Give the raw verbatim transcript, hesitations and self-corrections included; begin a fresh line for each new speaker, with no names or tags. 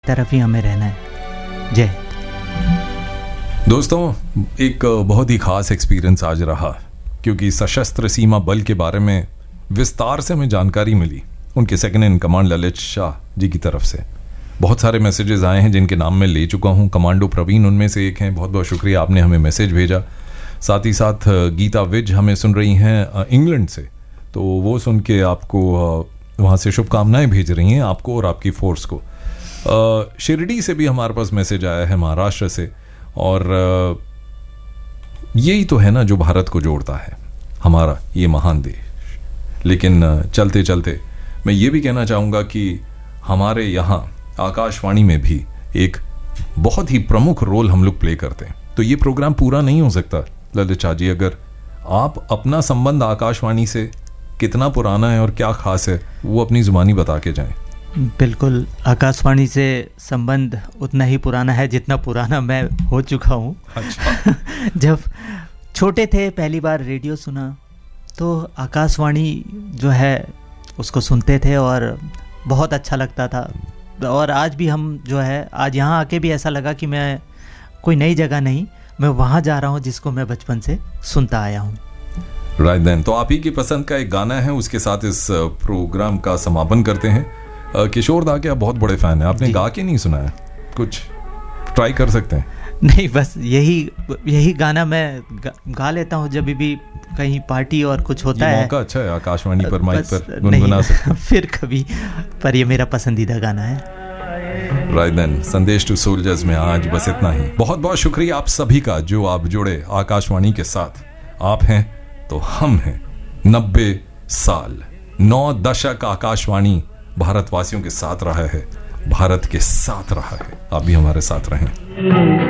तरफ ही हमें रहना है। जय हिंद।
दोस्तों, एक बहुत ही खास एक्सपीरियंस आज रहा, क्योंकि सशस्त्र सीमा बल के बारे में विस्तार से हमें जानकारी मिली उनके second in command Lalit Shah ji की तरफ से। बहुत सारे मैसेजेस आए हैं जिनके नाम मैं ले चुका हूं। कमांडो प्रवीण उनमें से एक हैं, बहुत बहुत शुक्रिया, आपने हमें मैसेज भेजा। साथ ही साथ गीता विज हमें सुन रही हैं इंग्लैंड से, तो वो सुन के आपको वहाँ से शुभकामनाएं भेज रही हैं आपको और आपकी फोर्स को। शिरडी से भी हमारे पास मैसेज आया है, महाराष्ट्र से, और यही तो है ना जो भारत को जोड़ता है, हमारा ये महान देश। लेकिन चलते चलते मैं ये भी कहना चाहूँगा कि हमारे यहाँ आकाशवाणी में भी एक बहुत ही प्रमुख रोल हम लोग प्ले करते हैं। तो ये प्रोग्राम पूरा नहीं हो सकता ललित शाह जी अगर आप अपना संबंध आकाशवाणी से कितना पुराना है और क्या खास है वो अपनी जुबानी बता के जाएं।
बिल्कुल, आकाशवाणी से संबंध उतना ही पुराना है जितना पुराना मैं हो चुका हूँ।
अच्छा।
जब छोटे थे पहली बार रेडियो सुना तो आकाशवाणी जो है उसको सुनते थे और बहुत अच्छा लगता था। और आज भी हम जो है, आज यहाँ आके भी ऐसा लगा कि मैं कोई नई जगह नहीं, मैं वहाँ जा रहा हूँ जिसको मैं बचपन से सुनता आया हूँ।
राइट देन, तो आप ही की पसंद का एक गाना है, उसके साथ इस प्रोग्राम का समापन करते हैं। किशोर दा के आप बहुत बड़े फैन हैं, आपने गा के नहीं सुना है, कुछ ट्राई कर सकते हैं?
नहीं, बस यही यही गाना मैं गा, गा लेता हूँ जब भी कहीं पार्टी और कुछ होता है।
मौका अच्छा है, आकाशवाणी पर माइक पर गुनगुना सकते हैं।
फिर कभी, पर ये मेरा पसंदीदा गाना है।
राइट देन, संदेश टू सोल्जर्स में आज बस इतना ही। बहुत बहुत शुक्रिया आप सभी का जो आप जुड़े आकाशवाणी के साथ। आप हैं तो हम हैं। नब्बे साल, नौ दशक आकाशवाणी भारतवासियों के साथ रहा है, भारत के साथ रहा है। आप भी हमारे साथ रहें।